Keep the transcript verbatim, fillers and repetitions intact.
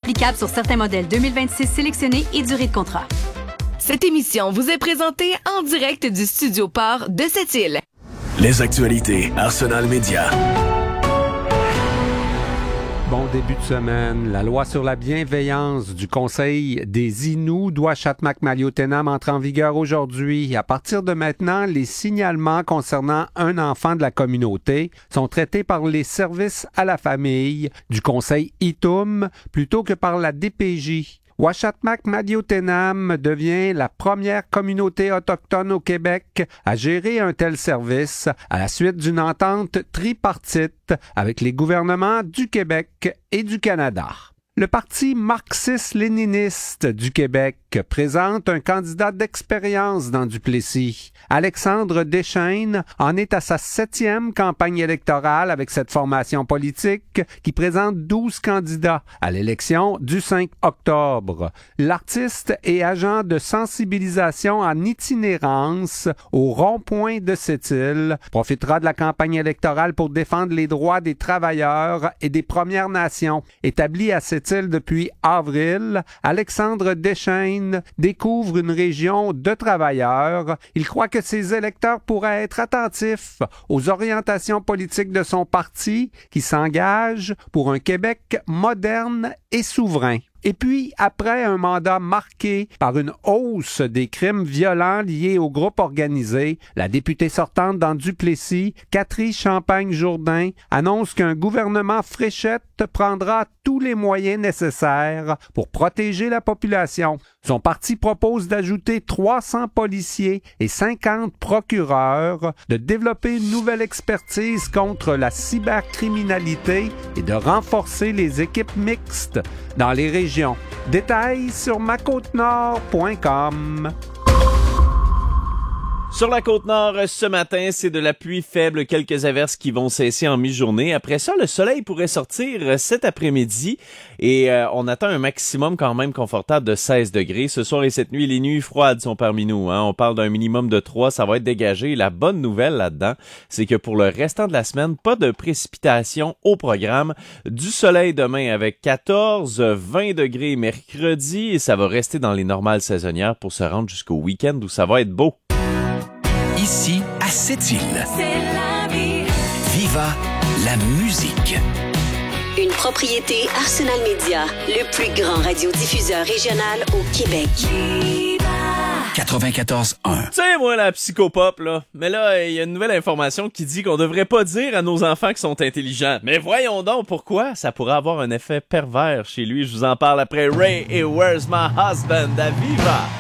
applicable sur certains modèles deux mille vingt-six sélectionnés et durée de contrat. Cette émission vous est présentée en direct du Studio Port de Sept-Îles. Les actualités Arsenal Média. Bon début de semaine. La loi sur la bienveillance du Conseil des Inuits d'Ouachitmak-Maliotenam entre en vigueur aujourd'hui. À partir de maintenant, les signalements concernant un enfant de la communauté sont traités par les services à la famille du Conseil I T U M plutôt que par la D P J. Ouachitmak-Maliotenam devient la première communauté autochtone au Québec à gérer un tel service à la suite d'une entente tripartite avec les gouvernements du Québec et du Canada. Le Parti marxiste-léniniste du Québec présente un candidat d'expérience dans Duplessis. Alexandre Deschênes en est à sa septième campagne électorale avec cette formation politique qui présente douze candidats à l'élection du cinq octobre. L'artiste et agent de sensibilisation en itinérance au rond-point de Sept-Îles profitera de la campagne électorale pour défendre les droits des travailleurs et des Premières Nations. Établi à Sept-Îles depuis avril, Alexandre Deschênes découvre une région de travailleurs. Il croit que ses électeurs pourraient être attentifs aux orientations politiques de son parti qui s'engage pour un Québec moderne et souverain. Et puis, après un mandat marqué par une hausse des crimes violents liés aux groupes organisés, la députée sortante dans Duplessis, Catherine Champagne-Jourdain, annonce qu'un gouvernement Fréchette prendra tous les moyens nécessaires pour protéger la population. Son parti propose d'ajouter trois cents policiers et cinquante procureurs, de développer une nouvelle expertise contre la cybercriminalité et de renforcer les équipes mixtes dans les régions. Détails sur ma côte nord point com. Sur la Côte-Nord, ce matin, c'est de la pluie faible, quelques averses qui vont cesser en mi-journée. Après ça, le soleil pourrait sortir cet après-midi et euh, on attend un maximum quand même confortable de seize degrés. Ce soir et cette nuit, les nuits froides sont parmi nous. Hein. On parle d'un minimum de trois, ça va être dégagé. La bonne nouvelle là-dedans, c'est que pour le restant de la semaine, pas de précipitations au programme. Du soleil demain avec quatorze, vingt degrés mercredi et ça va rester dans les normales saisonnières pour se rendre jusqu'au week-end où ça va être beau. Ici, à Sept-Îles. C'est la vie. Viva la musique. Une propriété Arsenal Média, le plus grand radiodiffuseur régional au Québec. quatre-vingt-quatorze un. Tu sais, moi, la psychopop, là. Mais là, il y a une nouvelle information qui dit qu'on devrait pas dire à nos enfants qu'ils sont intelligents. Mais voyons donc pourquoi. Ça pourrait avoir un effet pervers chez lui. Je vous en parle après Ray et Where's My Husband à Viva.